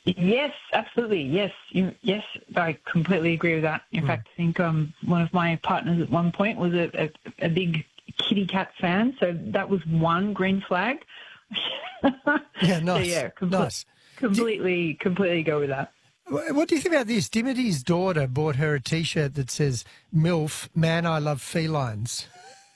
Yes, absolutely. Yes, yes, I completely agree with that. In fact, I think one of my partners at one point was a big kitty cat fan, so that was one green flag. Yeah, nice. So yeah, Nice. completely go with that. What do you think about this? Dimity's daughter bought her a T-shirt that says "MILF, Man, I Love Felines."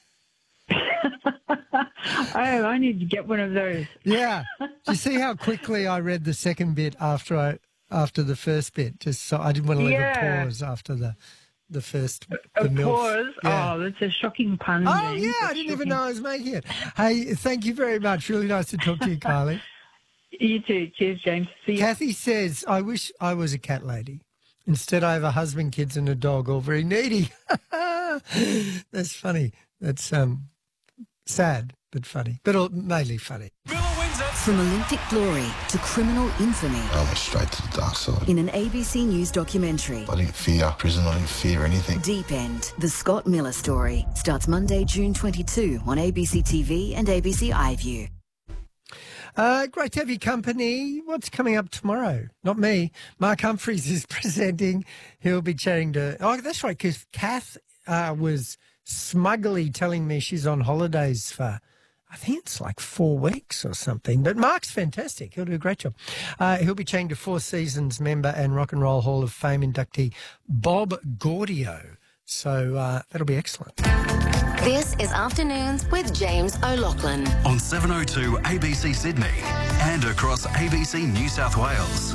I need to get one of those. Yeah. Do you see how quickly I read the second bit after the first bit? Just so I didn't want to leave a pause after the first. A MILF. pause? Yeah. Oh, that's a shocking pun. Oh, James. yeah, I That's didn't even shocking. know I was making it. Hey, thank you very much. Really nice to talk to you, Kylie. You too. Cheers, James. See you. Kathy says, I wish I was a cat lady. Instead, I have a husband, kids and a dog, all very needy. That's funny. That's sad, but funny. But mainly funny. From Olympic glory to criminal infamy I went straight to the dark side. in an ABC News documentary. I didn't fear prison, I didn't fear anything. Deep End, the Scott Miller story, starts Monday, June 22 on ABC TV and ABC iView. Great to have your company. What's coming up tomorrow? Not me. Mark Humphries is presenting. He'll be chatting to... Oh, that's right, because Kath was smugly telling me she's on holidays for... I think it's like 4 weeks or something. But Mark's fantastic. He'll do a great job. He'll be chatting to Four Seasons member and Rock and Roll Hall of Fame inductee Bob Gaudio. So that'll be excellent. This is Afternoons with James O'Loughlin. On 702 ABC Sydney and across ABC New South Wales.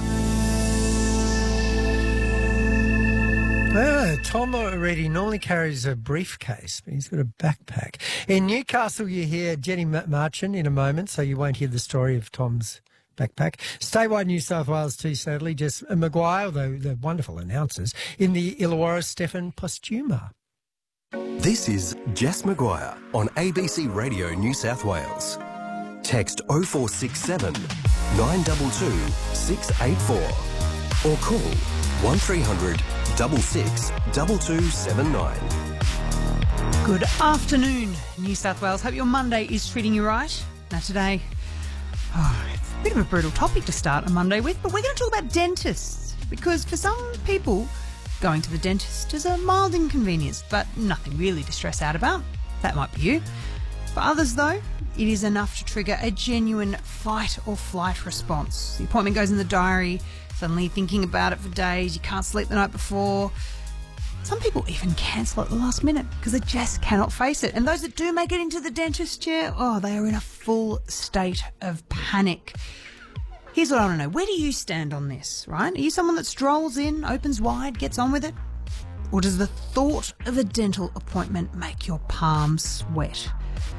Tom already normally carries a briefcase, but he's got a backpack. In Newcastle, you hear Jenny Marchand in a moment, so you won't hear the story of Tom's backpack. Statewide New South Wales too, sadly. Jess Maguire, though they're wonderful announcers. In the Illawarra, Stefan Postuma. This is Jess Maguire on ABC Radio New South Wales. Text 0467 922 684 or call 1300 66 2279. Good afternoon, New South Wales. Hope your Monday is treating you right. Now today, it's a bit of a brutal topic to start a Monday with, but we're going to talk about dentists because for some people, going to the dentist is a mild inconvenience, but nothing really to stress out about. That might be you. For others, though, it is enough to trigger a genuine fight or flight response. The appointment goes in the diary, suddenly thinking about it for days, you can't sleep the night before. Some people even cancel at the last minute because they just cannot face it. And those that do make it into the dentist chair, they are in a full state of panic. Here's what I want to know. Where do you stand on this, right? Are you someone that strolls in, opens wide, gets on with it? Or does the thought of a dental appointment make your palms sweat?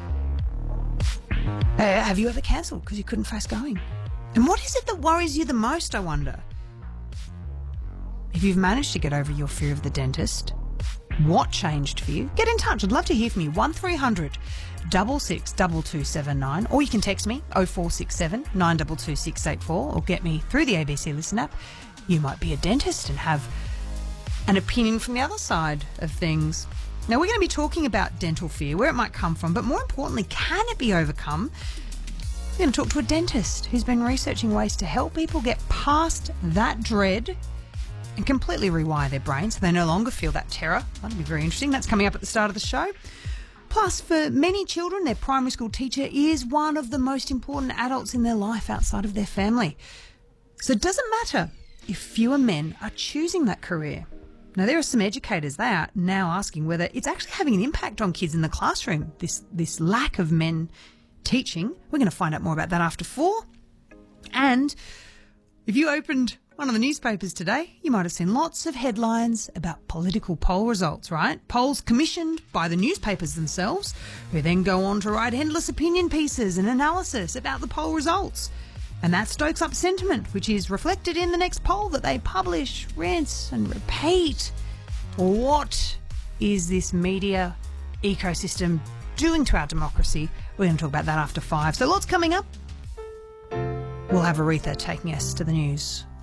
Have you ever cancelled because you couldn't face going? And what is it that worries you the most, I wonder? If you've managed to get over your fear of the dentist, what changed for you? Get in touch. I'd love to hear from you. 1300 66 2279, or you can text me 0467 922 684 or get me through the ABC Listen app. You might be a dentist and have an opinion from the other side of things. Now, we're going to be talking about dental fear, where it might come from, but more importantly, can it be overcome? We're going to talk to a dentist who's been researching ways to help people get past that dread and completely rewire their brain so they no longer feel that terror. That'll be very interesting. That's coming up at the start of the show. Plus, for many children, their primary school teacher is one of the most important adults in their life outside of their family. So it doesn't matter if fewer men are choosing that career. Now, there are some educators, they are now asking whether it's actually having an impact on kids in the classroom, this lack of men teaching. We're going to find out more about that after 4. And if you opened one of the newspapers today, you might have seen lots of headlines about political poll results, right? Polls commissioned by the newspapers themselves, who then go on to write endless opinion pieces and analysis about the poll results. And that stokes up sentiment, which is reflected in the next poll that they publish, rinse and repeat. What is this media ecosystem doing to our democracy? We're going to talk about that after 5. So lots coming up. We'll have Aretha taking us to the news